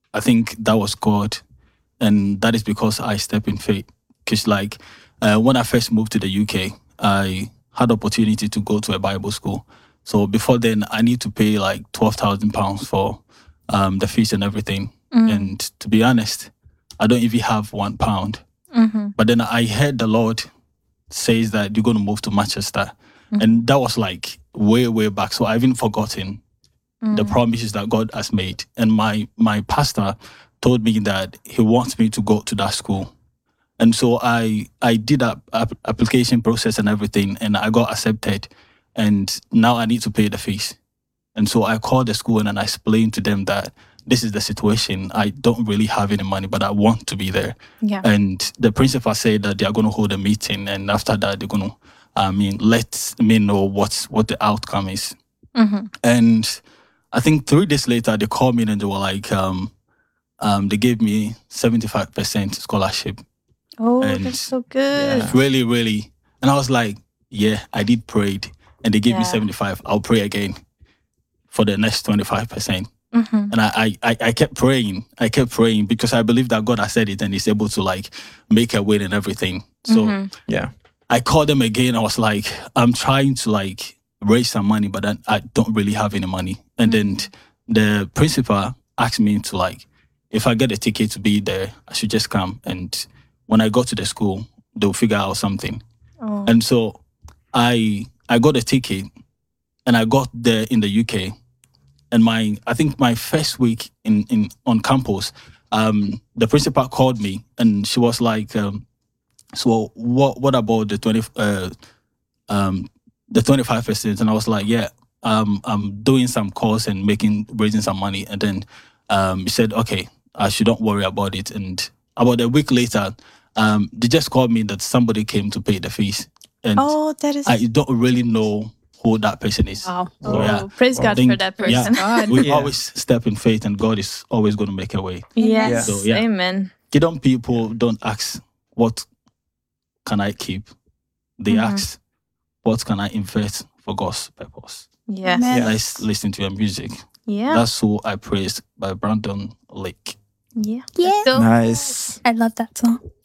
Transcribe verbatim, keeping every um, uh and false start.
I think that was God. And that is because I step in faith. Because like uh, when I first moved to the U K, I had opportunity to go to a Bible school. So before then, I need to pay like twelve thousand pounds for um, the fees and everything. Mm. And to be honest, I don't even have one pound. Mm-hmm. But then I heard the Lord says that you're going to move to Manchester. Mm-hmm. And that was like way, way back. So I've even forgotten mm. the promises that God has made. And my my pastor told me that he wants me to go to that school. And so I I did that application process and everything, and I got accepted. And now I need to pay the fees. And so I called the school and I explained to them that this is the situation. I don't really have any money, but I want to be there. Yeah. And the principal said that they are going to hold a meeting, and after that, they're going to, I mean, let me know what's what the outcome is. Mm-hmm. And I think three days later, they called me and they were like, um, um, they gave me seventy-five percent scholarship. Oh, and that's so good. Yeah. Really, really. And I was like, yeah, I did pray. And they gave yeah. me seventy-five. I'll pray again for the next twenty-five percent. Mm-hmm. And I, I, I kept praying. I kept praying because I believe that God has said it and He's able to like make a way and everything. So mm-hmm. yeah, I called them again. I was like, I'm trying to like raise some money, but then I don't really have any money. And mm-hmm. then the principal asked me to like, if I get a ticket to be there, I should just come. And when I got to the school, they'll figure out something. Oh. And so I I got a ticket and I got there in the U K. And my I think my first week in, in on campus, um, the principal called me and she was like, um, so what what about the twenty uh, um the twenty-five percent? And I was like, yeah, um, I'm doing some course and making raising some money. And then um, he said, okay, I should don't worry about it. And about a week later, um, they just called me that somebody came to pay the fees. And oh, that is... I don't really know who that person is. Wow. So, oh, yeah, praise God think, for that person. Yeah, we yeah. always step in faith and God is always going to make a way. Yes. So, yeah. Amen. Kingdom people don't ask, what can I keep? They mm-hmm. ask, what can I invest for God's purpose? Yes. yes. Let's listen to your music. Yeah. That's Who I Praise by Brandon Lake. Yeah. Yeah. Nice. I love that song.